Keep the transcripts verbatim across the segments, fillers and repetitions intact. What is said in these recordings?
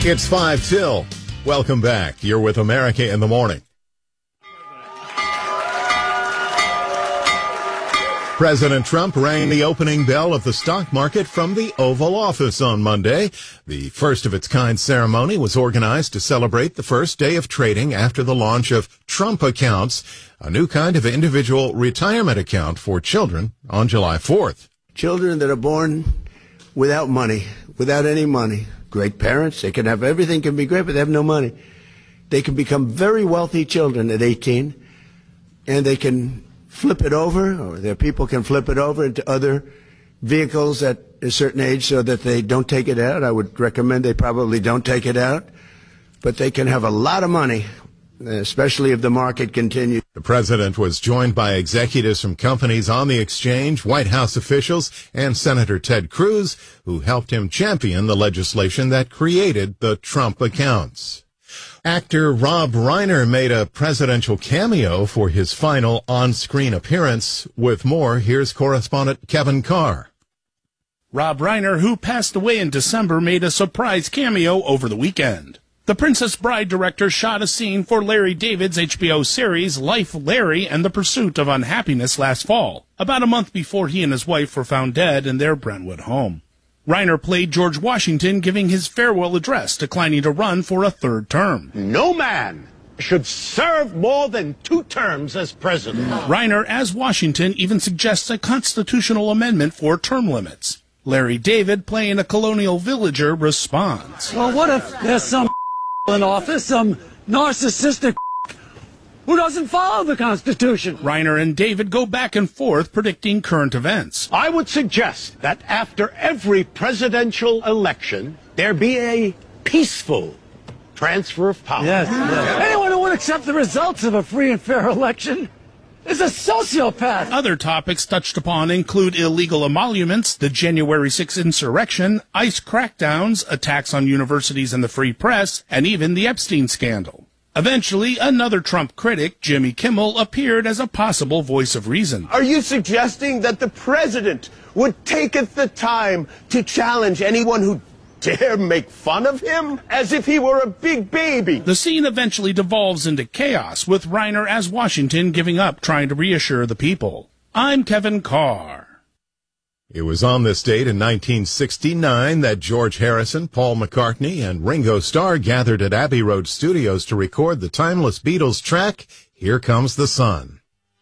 It's five till. Welcome back. You're with America in the Morning. President Trump rang the opening bell of the stock market from the Oval Office on Monday. The first of its kind ceremony was organized to celebrate the first day of trading after the launch of Trump Accounts, a new kind of individual retirement account for children, on July fourth. Children that are born without money, without any money. Great parents, they can have everything, can be great, but they have no money. They can become very wealthy children at eighteen, and they can flip it over, or their people can flip it over into other vehicles at a certain age so that they don't take it out. I would recommend they probably don't take it out, but they can have a lot of money, especially if the market continues. The president was joined by executives from companies on the exchange, White House officials, and Senator Ted Cruz, who helped him champion the legislation that created the Trump accounts. Actor Rob Reiner made a presidential cameo for his final on-screen appearance. With more, here's correspondent Kevin Carr. Rob Reiner, who passed away in December, made a surprise cameo over the weekend. The Princess Bride director shot a scene for Larry David's H B O series Life, Larry and the Pursuit of Unhappiness last fall, about a month before he and his wife were found dead in their Brentwood home. Reiner played George Washington giving his farewell address, declining to run for a third term. No man should serve more than two terms as president. Reiner, as Washington, even suggests a constitutional amendment for term limits. Larry David, playing a colonial villager, responds. Well, what if there's some in office, some narcissistic who doesn't follow the Constitution? Reiner and David go back and forth predicting current events. I would suggest that after every presidential election, there be a peaceful transfer of power. Yes, yes. Anyone who would accept the results of a free and fair election is a sociopath. Other topics touched upon include illegal emoluments, the January sixth insurrection, ICE crackdowns, attacks on universities and the free press, and even the Epstein scandal. Eventually, another Trump critic, Jimmy Kimmel, appeared as a possible voice of reason. Are you suggesting that the president would taketh the time to challenge anyone who dare make fun of him as if he were a big baby? The scene eventually devolves into chaos, with Reiner as Washington giving up trying to reassure the people. I'm Kevin Carr. It was on this date in nineteen sixty-nine that George Harrison, Paul McCartney, and Ringo Starr gathered at Abbey Road Studios to record the timeless Beatles track, Here Comes the Sun.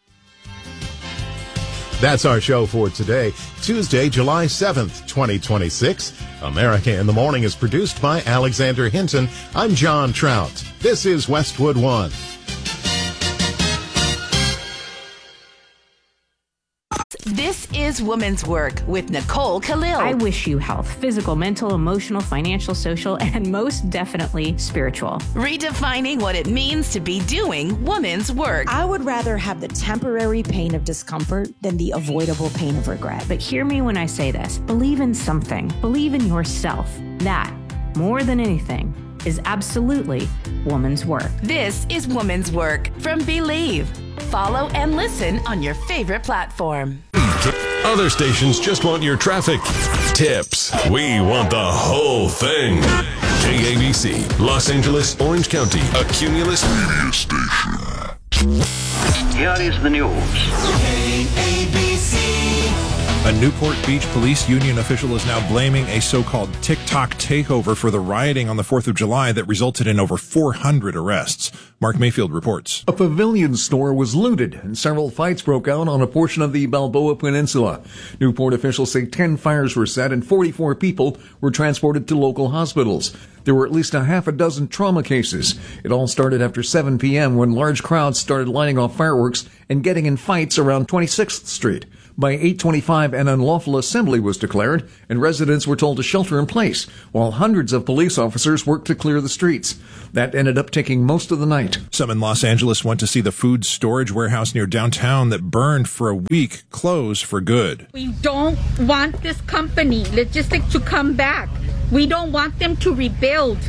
That's our show for today, Tuesday, July seventh, twenty twenty-six. America in the Morning is produced by Alexander Hinton. I'm John Trout. This is Westwood One. This is Woman's Work with Nicole Khalil. I wish you health, physical, mental, emotional, financial, social, and most definitely spiritual. Redefining what it means to be doing woman's work. I would rather have the temporary pain of discomfort than the avoidable pain of regret. But hear me when I say this. Believe in something. Believe in yourself. That, more than anything, is absolutely woman's work. This is Woman's Work from Believe. Follow and listen on your favorite platform. Other stations just want your traffic tips. We want the whole thing. K A B C, Los Angeles, Orange County, a Cumulus media station. Here is the news. K A B C. A Newport Beach police union official is now blaming a so-called TikTok takeover for the rioting on the fourth of July that resulted in over four hundred arrests. Mark Mayfield reports. A Pavilion store was looted and several fights broke out on a portion of the Balboa Peninsula. Newport officials say ten fires were set and forty-four people were transported to local hospitals. There were at least a half a dozen trauma cases. It all started after seven p.m. when large crowds started lighting off fireworks and getting in fights around twenty-sixth Street. By eight twenty-five, an unlawful assembly was declared, and residents were told to shelter in place, while hundreds of police officers worked to clear the streets. That ended up taking most of the night. Some in Los Angeles went to see the food storage warehouse near downtown that burned for a week close for good. We don't want this company, Logistics, to come back. We don't want them to rebuild.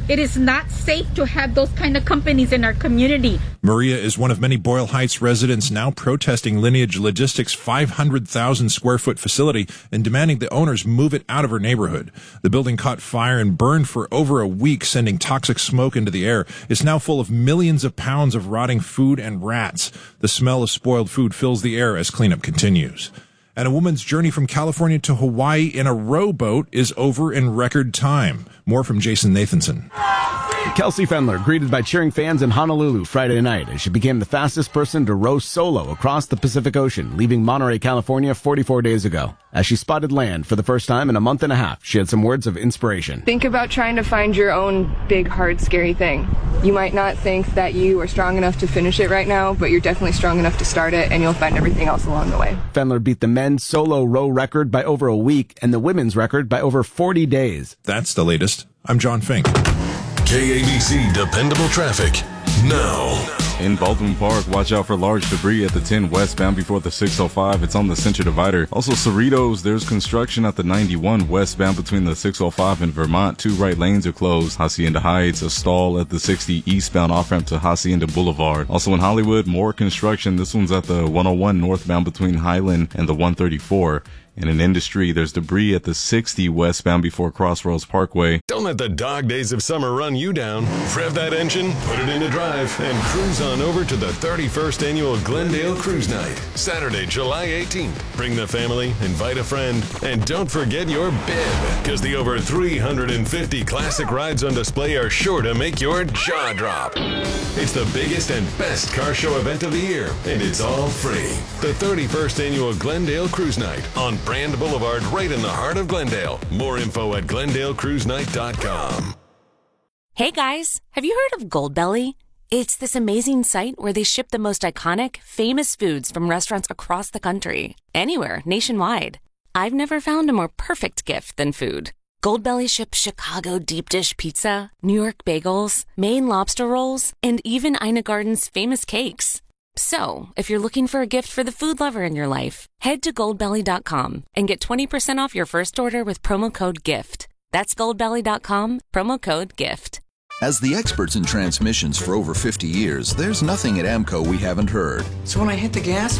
It is not safe to have those kind of companies in our community. Maria is one of many Boyle Heights residents now protesting Lineage Logistics' five hundred thousand square foot facility and demanding the owners move it out of her neighborhood. The building caught fire and burned for over a week, sending toxic smoke into the air. It's now full of millions of pounds of rotting food and rats. The smell of spoiled food fills the air as cleanup continues. And a woman's journey from California to Hawaii in a rowboat is over in record time. More from Jason Nathanson. Kelsey Fendler greeted by cheering fans in Honolulu Friday night as she became the fastest person to row solo across the Pacific Ocean, leaving Monterey, California forty-four days ago. As she spotted land for the first time in a month and a half, she had some words of inspiration. Think about trying to find your own big, hard, scary thing. You might not think that you are strong enough to finish it right now, but you're definitely strong enough to start it, and you'll find everything else along the way. Fendler beat the men's solo row record by over a week and the women's record by over forty days. That's the latest. I'm John Fink. K A B C Dependable Traffic now. In Baldwin Park, watch out for large debris at the ten westbound before the six oh five. It's on the center divider. Also, Cerritos, there's construction at the ninety-one westbound between the six oh five and Vermont. Two right lanes are closed. Hacienda Heights, a stall at the sixty eastbound off-ramp to Hacienda Boulevard. Also in Hollywood, more construction. This one's at the one oh one northbound between Highland and the one thirty-four. And in Industry, there's debris at the sixty westbound before Crossroads Parkway. Don't let the dog days of summer run you down. Rev that engine, put it into drive, and cruise on over to the thirty-first Annual Glendale Cruise Night, Saturday, July eighteenth. Bring the family, invite a friend, and don't forget your bib, because the over three hundred fifty classic rides on display are sure to make your jaw drop. It's the biggest and best car show event of the year, and it's all free. The thirty-first Annual Glendale Cruise Night on Brand Boulevard, right in the heart of Glendale. More info at glendale cruise night dot com. Hey guys, have you heard of Goldbelly? It's this amazing site where they ship the most iconic, famous foods from restaurants across the country, anywhere, nationwide. I've never found a more perfect gift than food. Goldbelly ships Chicago deep dish pizza, New York bagels, Maine lobster rolls, and even Ina Garden's famous cakes. So, if you're looking for a gift for the food lover in your life, head to goldbelly dot com and get twenty percent off your first order with promo code GIFT. That's goldbelly dot com, promo code GIFT. As the experts in transmissions for over fifty years, there's nothing at AMCO we haven't heard. So when I hit the gas,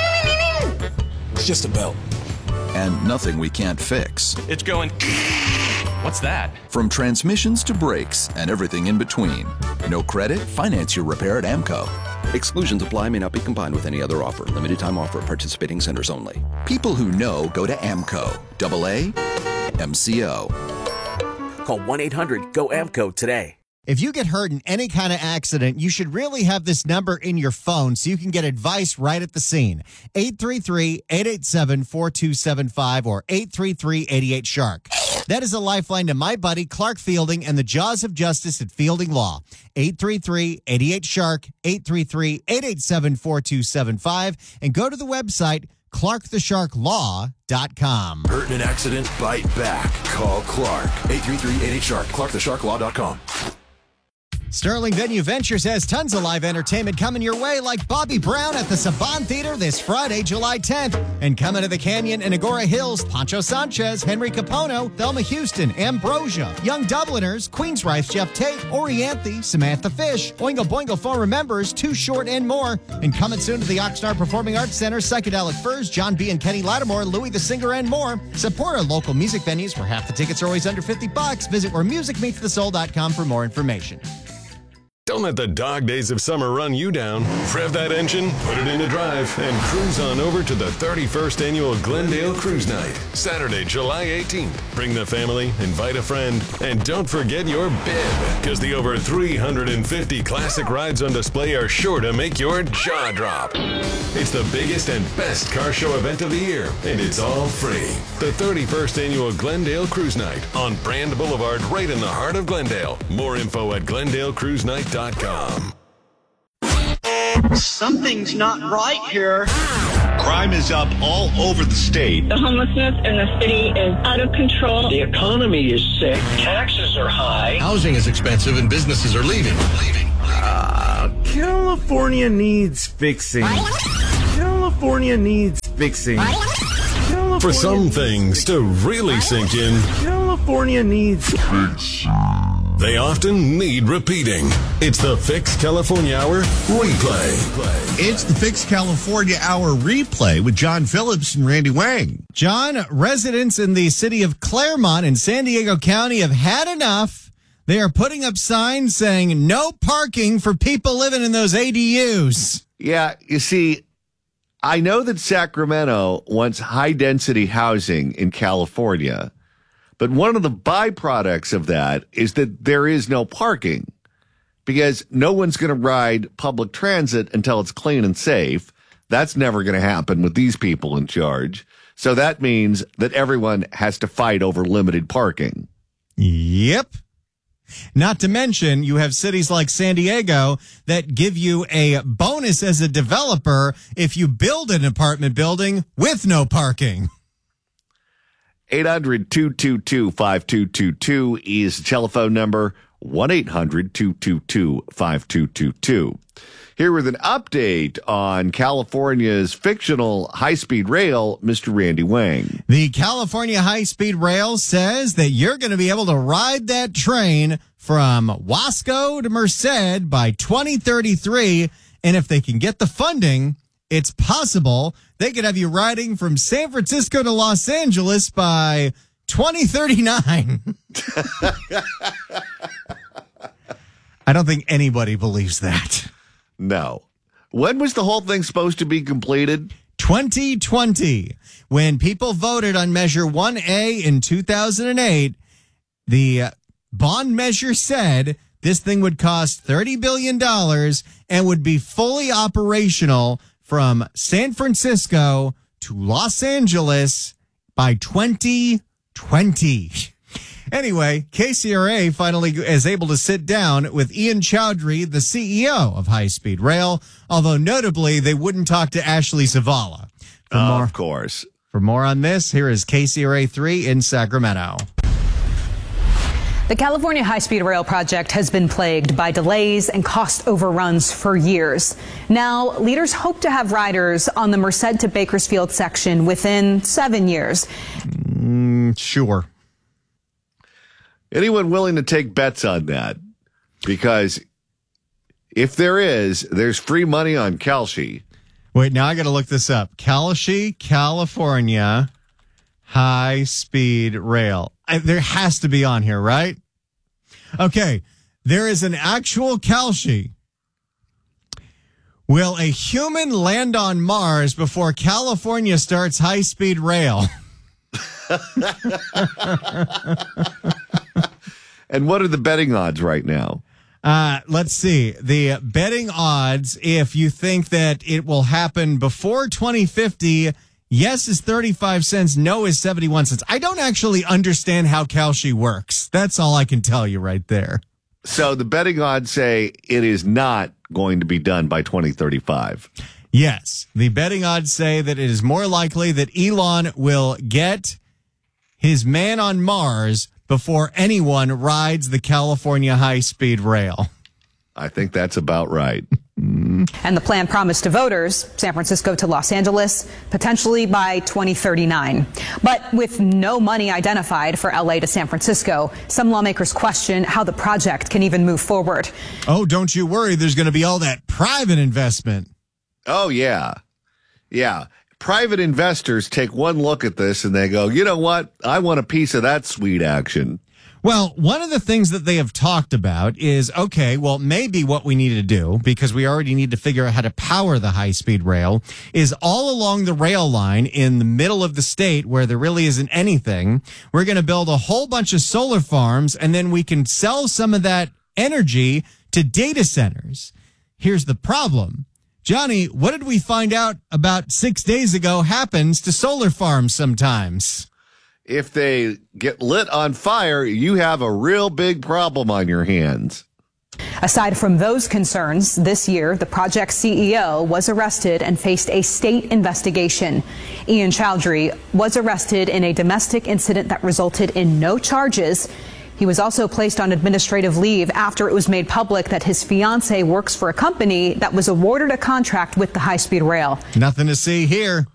it's just a belt. And nothing we can't fix. It's going... What's that? From transmissions to brakes and everything in between. No credit? Finance your repair at AMCO. Exclusions apply, may not be combined with any other offer. Limited time offer, participating centers only. People who know go to AMCO. Double A M C O. Call one eight hundred go A M C O today. If you get hurt in any kind of accident, you should really have this number in your phone so you can get advice right at the scene. eight three three, eight eight seven, four two seven five or eight three three, eight eight, shark. That is a lifeline to my buddy Clark Fielding and the Jaws of Justice at Fielding Law. eight three three, eight eight, shark, eight three three, eight eight seven, four two seven five, and go to the website clark the shark law dot com. Hurt in an accident? Bite back. Call Clark. eight three three, eight eight, shark. clark the shark law dot com. Sterling Venue Ventures has tons of live entertainment coming your way, like Bobby Brown at the Saban Theater this Friday, July tenth. And coming to the Canyon and Agora Hills, Pancho Sanchez, Henry Capono, Thelma Houston, Ambrosia, Young Dubliners, Queensrÿche, Jeff Tate, Orianthe, Samantha Fish, Oingo Boingo Former Members, Too Short, and more. And coming soon to the Oxnard Performing Arts Center, Psychedelic Furs, John B. and Kenny Lattimore, Louis the Singer, and more. Support our local music venues where half the tickets are always under fifty bucks. Visit where music meets the soul dot com for more information. Don't let the dog days of summer run you down. Rev that engine, put it into drive, and cruise on over to the thirty-first Annual Glendale Cruise Night, Saturday, July eighteenth. Bring the family, invite a friend, and don't forget your bib, because the over three hundred fifty classic rides on display are sure to make your jaw drop. It's the biggest and best car show event of the year, and it's all free. The thirty-first Annual Glendale Cruise Night on Brand Boulevard, right in the heart of Glendale. More info at glendale cruise night dot com. Something's not right here. Crime is up all over the state. The homelessness in the city is out of control. The economy is sick. Taxes are high. Housing is expensive and businesses are leaving. Leaving. Uh, California needs fixing. California needs fixing. California For some things to really sink in, California needs fixing. They often need repeating. It's the Fix California Hour replay. It's the Fix California Hour replay with John Phillips and Randy Wang. John, residents in the city of Claremont in San Diego County have had enough. They are putting up signs saying no parking for people living in those A D Us. Yeah, you see, I know that Sacramento wants high-density housing in California, but one of the byproducts of that is that there is no parking because no one's going to ride public transit until it's clean and safe. That's never going to happen with these people in charge. So that means that everyone has to fight over limited parking. Yep. Not to mention, you have cities like San Diego that give you a bonus as a developer if you build an apartment building with no parking. eight hundred, two two two, five two two two is the telephone number, one eight hundred, two two two, five two two two. Here with an update on California's fictional high-speed rail, Mister Randy Wang. The California High-Speed Rail says that you're going to be able to ride that train from Wasco to Merced by twenty thirty-three, and if they can get the funding, it's possible they could have you riding from San Francisco to Los Angeles by twenty thirty-nine. I don't think anybody believes that. No. When was the whole thing supposed to be completed? twenty twenty. When people voted on Measure one A in two thousand eight, the bond measure said this thing would cost thirty billion dollars and would be fully operational from San Francisco to Los Angeles by twenty twenty. Anyway, K C R A finally is able to sit down with Ian Chowdhury, the C E O of High Speed Rail, although notably they wouldn't talk to Ashley Zavala. For uh, more, of course. For more on this, here is K C R A three in Sacramento. The California High-Speed Rail project has been plagued by delays and cost overruns for years. Now, leaders hope to have riders on the Merced to Bakersfield section within seven years. Mm, sure. Anyone willing to take bets on that? Because if there is, there's free money on Calshi. Wait, now I got to look this up. Calshi, California High-Speed Rail. I, there has to be on here, right? Okay, there is an actual Calshi. Will a human land on Mars before California starts high-speed rail? And what are the betting odds right now? Uh, let's see. The betting odds, if you think that it will happen before twenty fifty, yes is thirty-five cents, no is seventy-one cents. I don't actually understand how Calshi works. That's all I can tell you right there. So the betting odds say it is not going to be done by twenty thirty-five. Yes. The betting odds say that it is more likely that Elon will get his man on Mars before anyone rides the California high-speed rail. I think that's about right. And the plan promised to voters, San Francisco to Los Angeles, potentially by twenty thirty-nine. But with no money identified for L A to San Francisco, some lawmakers question how the project can even move forward. Oh, don't you worry. There's going to be all that private investment. Oh, yeah. Yeah. Private investors take one look at this and they go, you know what? I want a piece of that sweet action. Well, one of the things that they have talked about is, okay, well, maybe what we need to do, because we already need to figure out how to power the high-speed rail, is all along the rail line in the middle of the state where there really isn't anything, we're going to build a whole bunch of solar farms, and then we can sell some of that energy to data centers. Here's the problem. Johnny, what did we find out about six days ago happens to solar farms sometimes? If they get lit on fire, you have a real big problem on your hands. Aside from those concerns, this year, the project's C E O was arrested and faced a state investigation. Ian Chowdhury was arrested in a domestic incident that resulted in no charges. He was also placed on administrative leave after it was made public that his fiancée works for a company that was awarded a contract with the high-speed rail. Nothing to see here.